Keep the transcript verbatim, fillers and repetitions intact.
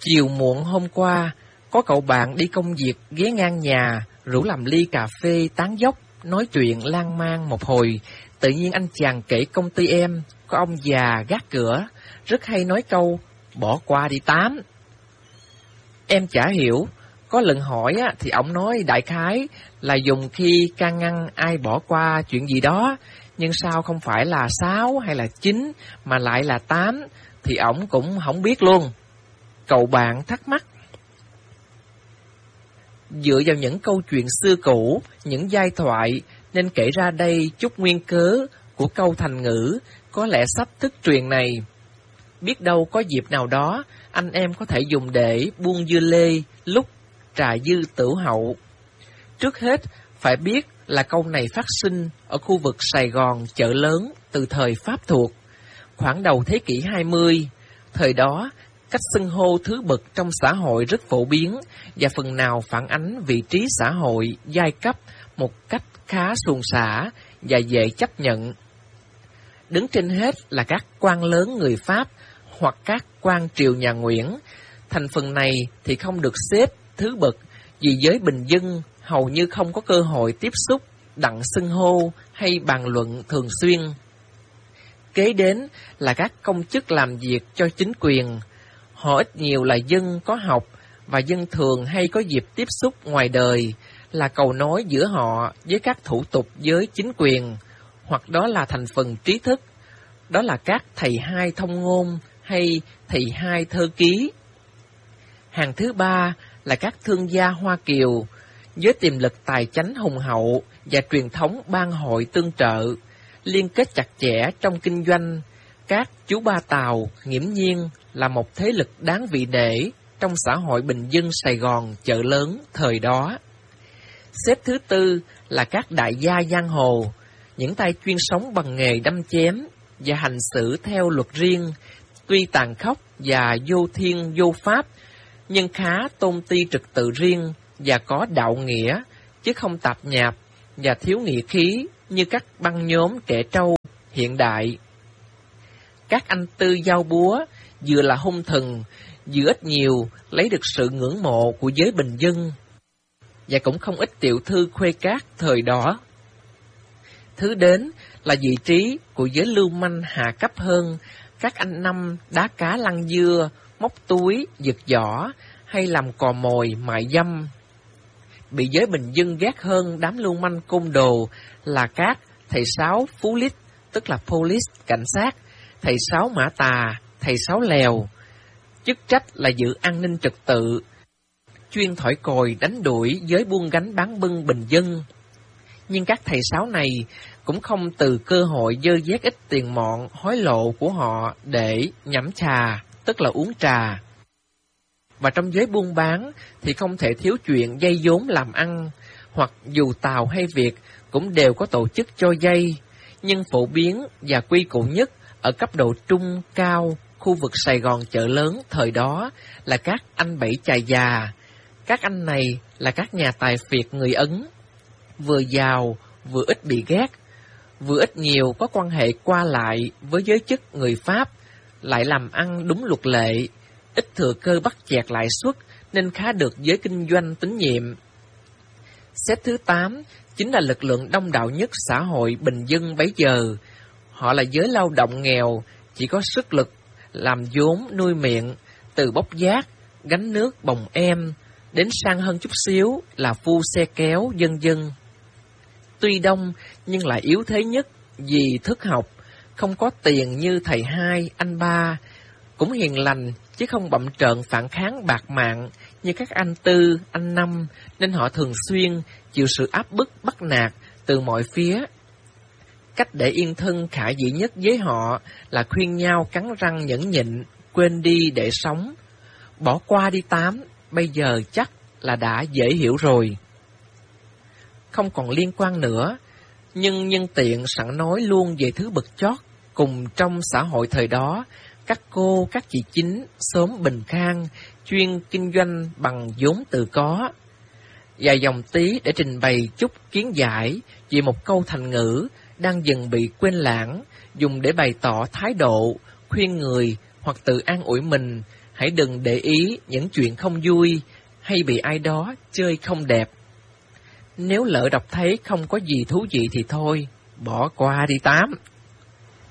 Chiều muộn hôm qua, có cậu bạn đi công việc ghé ngang nhà, rủ làm ly cà phê tán dóc, nói chuyện lan man một hồi. Tự nhiên anh chàng kể công ty em, có ông già gác cửa, rất hay nói câu, bỏ qua đi Tám. Em chả hiểu, có lần hỏi á, thì ổng nói đại khái là dùng khi can ngăn ai bỏ qua chuyện gì đó, nhưng sao không phải là sáu hay là chín mà lại là tám, thì ổng cũng không biết luôn. Cậu bạn thắc mắc. Dựa vào những câu chuyện xưa cũ, những giai thoại, nên kể ra đây chút nguyên cớ của câu thành ngữ có lẽ sắp thức truyền này. Biết đâu có dịp nào đó, anh em có thể dùng để buông dưa lê lúc trà dư tửu hậu. Trước hết, phải biết là câu này phát sinh ở khu vực Sài Gòn chợ lớn từ thời Pháp thuộc, khoảng đầu thế kỷ hai mươi. Thời đó, cách xưng hô thứ bậc trong xã hội rất phổ biến và phần nào phản ánh vị trí xã hội, giai cấp một cách khá suôn sẻ và dễ chấp nhận. Đứng trên hết là các quan lớn người Pháp hoặc các quan triều nhà Nguyễn. Thành phần này thì không được xếp thứ bậc vì giới bình dân hầu như không có cơ hội tiếp xúc, đặng xưng hô hay bàn luận thường xuyên. Kế đến là các công chức làm việc cho chính quyền. Họ ít nhiều là dân có học và dân thường hay có dịp tiếp xúc ngoài đời, là cầu nối giữa họ với các thủ tục với chính quyền, hoặc đó là thành phần trí thức, đó là các thầy hai thông ngôn hay thầy hai thơ ký. Hàng thứ ba là các thương gia Hoa Kiều, với tiềm lực tài chánh hùng hậu và truyền thống ban hội tương trợ, liên kết chặt chẽ trong kinh doanh. Các chú ba Tàu nghiễm nhiên là một thế lực đáng vị nể trong xã hội bình dân Sài Gòn chợ lớn thời đó. Xếp thứ tư là các đại gia giang hồ, những tay chuyên sống bằng nghề đâm chém và hành xử theo luật riêng, tuy tàn khốc và vô thiên vô pháp, nhưng khá tôn ti trật tự riêng và có đạo nghĩa, chứ không tạp nhạp và thiếu nghĩa khí như các băng nhóm trẻ trâu hiện đại. Các anh tư giao búa vừa là hung thần, vừa ít nhiều lấy được sự ngưỡng mộ của giới bình dân, và cũng không ít tiểu thư khuê cát thời đó. Thứ đến là vị trí của giới lưu manh hạ cấp hơn, các anh năm đá cá lăn dưa, móc túi, giật giỏ, hay làm cò mồi, mại dâm. Bị giới bình dân ghét hơn đám lưu manh côn đồ là các thầy sáu phú lít, tức là police, cảnh sát, thầy sáu mã tà, thầy sáu lèo. Chức trách là giữ an ninh trật tự, chuyên thổi còi đánh đuổi giới buôn gánh bán bưng bình dân. Nhưng các thầy sáu này cũng không từ cơ hội dơ vét ít tiền mọn hối lộ của họ để nhẩm trà, tức là uống trà. Và trong giới buôn bán thì không thể thiếu chuyện vay vốn làm ăn, hoặc dù Tàu hay Việt cũng đều có tổ chức cho vay, nhưng phổ biến và quy cụ nhất ở cấp độ trung cao khu vực Sài Gòn chợ lớn thời đó là các anh bảy chài già. Các anh này là các nhà tài phiệt người Ấn, vừa giàu vừa ít bị ghét, vừa ít nhiều có quan hệ qua lại với giới chức người Pháp, lại làm ăn đúng luật lệ, ít thừa cơ bắt chẹt lãi suất nên khá được giới kinh doanh tín nhiệm. Xếp thứ tám chính là lực lượng đông đảo nhất xã hội bình dân bấy giờ. Họ là giới lao động nghèo, chỉ có sức lực làm vốn nuôi miệng, từ bốc vác, gánh nước bồng em, đến sang hơn chút xíu là phu xe kéo, vân vân. Tuy đông nhưng lại yếu thế nhất vì thức học, không có tiền như thầy hai, anh ba, cũng hiền lành chứ không bậm trợn phản kháng bạc mạng như các anh tư, anh năm, nên họ thường xuyên chịu sự áp bức bắt nạt từ mọi phía. Cách để yên thân khả dĩ nhất với họ là khuyên nhau cắn răng nhẫn nhịn, quên đi để sống. Bỏ qua đi Tám, bây giờ chắc là đã dễ hiểu rồi. Không còn liên quan nữa, nhưng nhân tiện sẵn nói luôn về thứ bậc chót cùng trong xã hội thời đó, các cô, các chị chính, xóm Bình Khang, chuyên kinh doanh bằng vốn tự có. Dài dòng tí để trình bày chút kiến giải về một câu thành ngữ đang dần bị quên lãng, dùng để bày tỏ thái độ, khuyên người hoặc tự an ủi mình hãy đừng để ý những chuyện không vui hay bị ai đó chơi không đẹp. Nếu lỡ đọc thấy không có gì thú vị thì thôi, bỏ qua đi Tám.